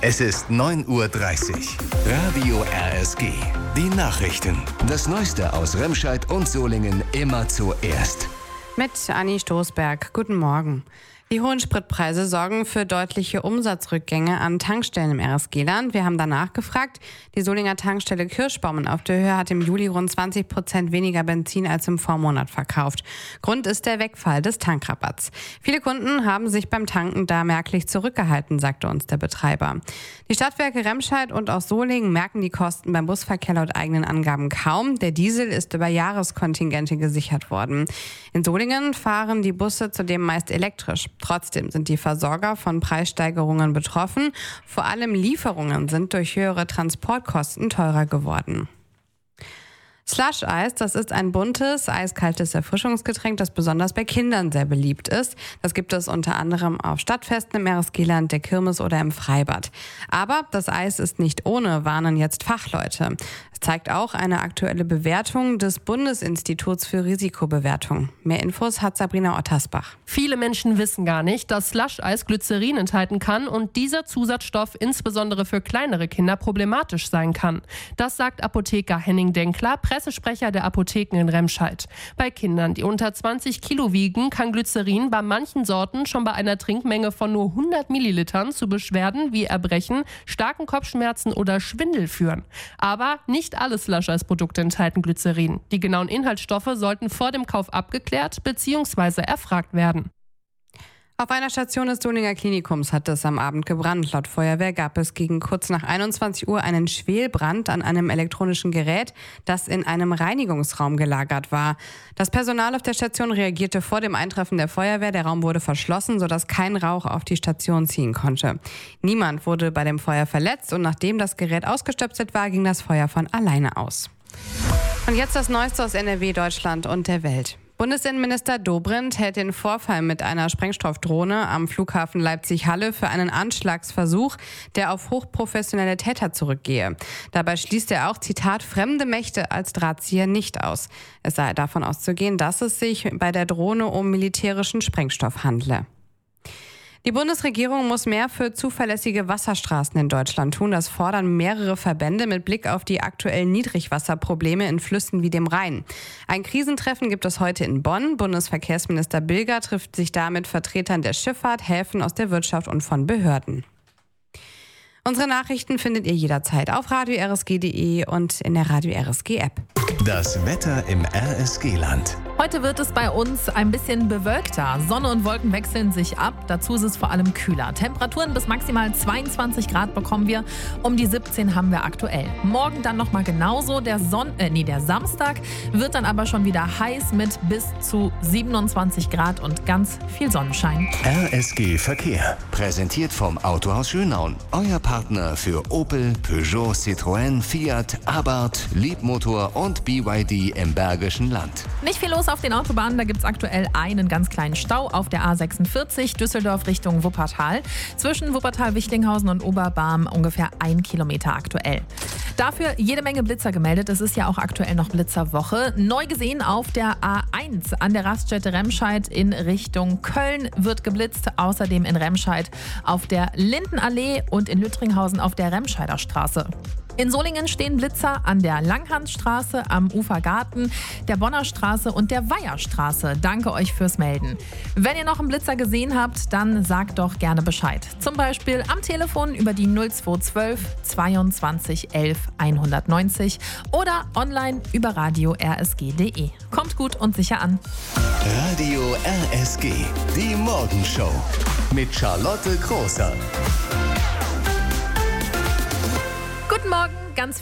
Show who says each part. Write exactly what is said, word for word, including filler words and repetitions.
Speaker 1: Es ist neun Uhr dreißig. Radio R S G. Die Nachrichten. Das Neueste aus Remscheid und Solingen immer zuerst.
Speaker 2: Mit Anni Stoßberg. Guten Morgen. Die hohen Spritpreise sorgen für deutliche Umsatzrückgänge an Tankstellen im R S G-Land. Wir haben danach gefragt. Die Solinger Tankstelle Kirschbaum auf der Höhe hat im Juli rund zwanzig Prozent weniger Benzin als im Vormonat verkauft. Grund ist der Wegfall des Tankrabatts. Viele Kunden haben sich beim Tanken da merklich zurückgehalten, sagte uns der Betreiber. Die Stadtwerke Remscheid und auch Solingen merken die Kosten beim Busverkehr laut eigenen Angaben kaum. Der Diesel ist über Jahreskontingente gesichert worden. In Solingen fahren die Busse zudem meist elektrisch. Trotzdem sind die Versorger von Preissteigerungen betroffen. Vor allem Lieferungen sind durch höhere Transportkosten teurer geworden. Slush-Eis, das ist ein buntes, eiskaltes Erfrischungsgetränk, das besonders bei Kindern sehr beliebt ist. Das gibt es unter anderem auf Stadtfesten im R S G-Land, der Kirmes oder im Freibad. Aber das Eis ist nicht ohne, warnen jetzt Fachleute. Es zeigt auch eine aktuelle Bewertung des Bundesinstituts für Risikobewertung. Mehr Infos hat Sabrina Ottersbach.
Speaker 3: Viele Menschen wissen gar nicht, dass Slush-Eis Glycerin enthalten kann und dieser Zusatzstoff insbesondere für kleinere Kinder problematisch sein kann. Das sagt Apotheker Henning Denkler, Pressesprecher der Apotheken in Remscheid. Bei Kindern, die unter zwanzig Kilo wiegen, kann Glycerin bei manchen Sorten schon bei einer Trinkmenge von nur hundert Millilitern zu Beschwerden wie Erbrechen, starken Kopfschmerzen oder Schwindel führen. Aber nicht alle Slush-Eis-Produkte enthalten Glycerin. Die genauen Inhaltsstoffe sollten vor dem Kauf abgeklärt bzw. erfragt werden.
Speaker 2: Auf einer Station des Solinger Klinikums hat es am Abend gebrannt. Laut Feuerwehr gab es gegen kurz nach einundzwanzig Uhr einen Schwelbrand an einem elektronischen Gerät, das in einem Reinigungsraum gelagert war. Das Personal auf der Station reagierte vor dem Eintreffen der Feuerwehr. Der Raum wurde verschlossen, sodass kein Rauch auf die Station ziehen konnte. Niemand wurde bei dem Feuer verletzt und nachdem das Gerät ausgestöpselt war, ging das Feuer von alleine aus. Und jetzt das Neueste aus N R W, Deutschland und der Welt. Bundesinnenminister Dobrindt hält den Vorfall mit einer Sprengstoffdrohne am Flughafen Leipzig-Halle für einen Anschlagsversuch, der auf hochprofessionelle Täter zurückgehe. Dabei schließt er auch, Zitat, fremde Mächte als Drahtzieher nicht aus. Es sei davon auszugehen, dass es sich bei der Drohne um militärischen Sprengstoff handle. Die Bundesregierung muss mehr für zuverlässige Wasserstraßen in Deutschland tun. Das fordern mehrere Verbände mit Blick auf die aktuellen Niedrigwasserprobleme in Flüssen wie dem Rhein. Ein Krisentreffen gibt es heute in Bonn. Bundesverkehrsminister Bilger trifft sich da mit Vertretern der Schifffahrt, Häfen, aus der Wirtschaft und von Behörden. Unsere Nachrichten findet ihr jederzeit auf radio r s g punkt d e und in der Radio R S G App.
Speaker 1: Das Wetter im R S G-Land.
Speaker 4: Heute wird es bei uns ein bisschen bewölkter. Sonne und Wolken wechseln sich ab. Dazu ist es vor allem kühler. Temperaturen bis maximal zweiundzwanzig Grad bekommen wir. Um die siebzehn haben wir aktuell. Morgen dann nochmal genauso. Der, Son- äh, nee, der Samstag wird dann aber schon wieder heiß mit bis zu siebenundzwanzig Grad und ganz viel Sonnenschein.
Speaker 1: R S G Verkehr. Präsentiert vom Autohaus Schönaun. Euer Partner für Opel, Peugeot, Citroën, Fiat, Abarth, Leapmotor und B Y D im Bergischen Land.
Speaker 4: Nicht viel los auf den Autobahnen, da gibt es aktuell einen ganz kleinen Stau auf der A sechsundvierzig Düsseldorf Richtung Wuppertal. Zwischen Wuppertal-Wichlinghausen und Oberbarm ungefähr ein Kilometer aktuell. Dafür jede Menge Blitzer gemeldet. Es ist ja auch aktuell noch Blitzerwoche. Neu gesehen auf der A eins an der Raststätte Remscheid in Richtung Köln wird geblitzt. Außerdem in Remscheid auf der Lindenallee und in Lüttringhausen auf der Remscheider Straße. In Solingen stehen Blitzer an der Langhansstraße, am Ufergarten, der Bonner Straße und der Weiherstraße. Danke euch fürs Melden. Wenn ihr noch einen Blitzer gesehen habt, dann sagt doch gerne Bescheid. Zum Beispiel am Telefon über die null zwei eins zwei zweiundzwanzig elf hundertneunzig oder online über radio r s g punkt d e. Kommt gut und sicher an.
Speaker 1: Radio R S G, die Morgenshow mit Charlotte Großer.
Speaker 4: Guten Morgen, ganz